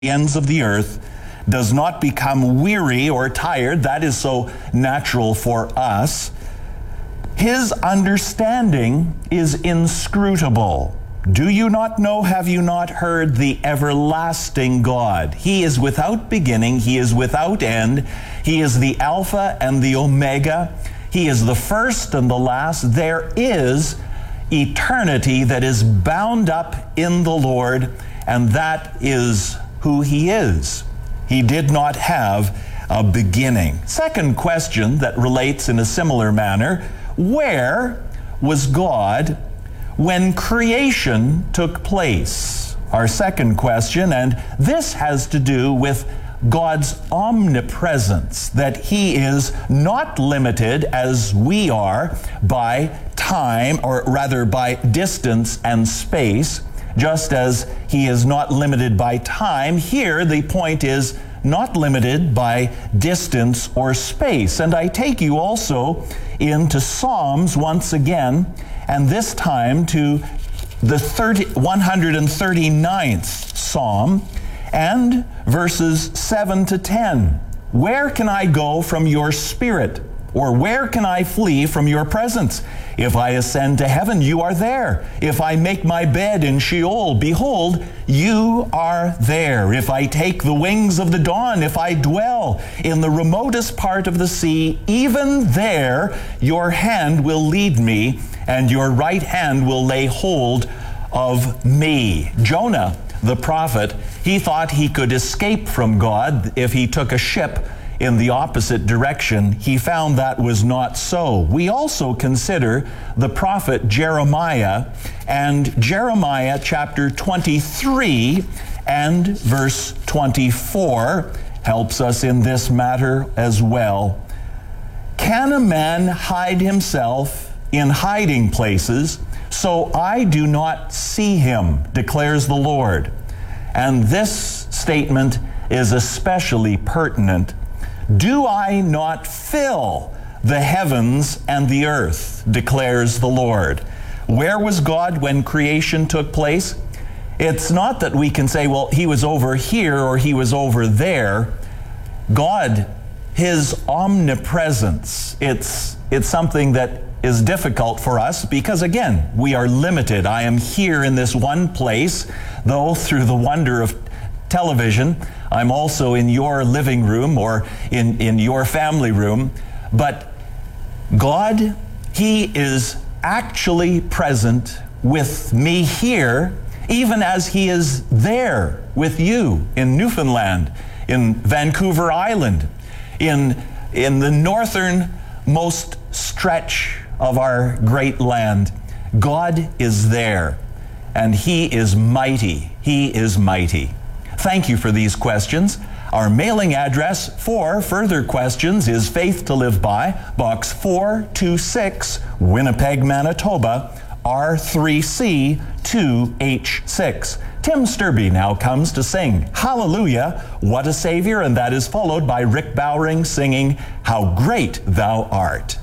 ends of the earth, does not become weary or tired. That is so natural for us. His understanding is inscrutable. Do you not know, have you not heard, the everlasting God? He is without beginning, he is without end. He is the Alpha and the Omega. He is the first and the last. There is eternity that is bound up in the Lord, and that is who he is. He did not have a beginning. Second question that relates in a similar manner: where was God when creation took place? Our second question, and this has to do with God's omnipresence, that he is not limited as we are by time, or rather by distance and space. Just as he is not limited by time, here the point is not limited by distance or space. And I take you also into Psalms once again, and this time to the 139th Psalm and verses 7 to 10. Where can I go from your spirit? Or where can I flee from your presence? If I ascend to heaven, you are there. If I make my bed in Sheol, behold, you are there. If I take the wings of the dawn, if I dwell in the remotest part of the sea, even there your hand will lead me, and your right hand will lay hold of me. Jonah, the prophet, he thought he could escape from God if he took a ship in the opposite direction. He found that was not so. We also consider the prophet Jeremiah, and Jeremiah chapter 23 and verse 24 helps us in this matter as well. Can a man hide himself in hiding places so I do not see him, declares the Lord? And this statement is especially pertinent. Do I not fill the heavens and the earth, declares the Lord? Where was God when creation took place? It's not that we can say, well, he was over here or he was over there. God, his omnipresence, it's something that is difficult for us because, again, we are limited. I am here in this one place, though through the wonder of television, I'm also in your living room or in your family room. But God, he is actually present with me here, even as he is there with you in Newfoundland, in Vancouver Island, in the northernmost stretch of our great land. God is there, and he is mighty. He is mighty. Thank you for these questions. Our mailing address for further questions is Faith to Live By, Box 426, Winnipeg, Manitoba, R3C 2H6. Tim Sturby now comes to sing Hallelujah, What a Savior, and that is followed by Rick Bowring singing How Great Thou Art.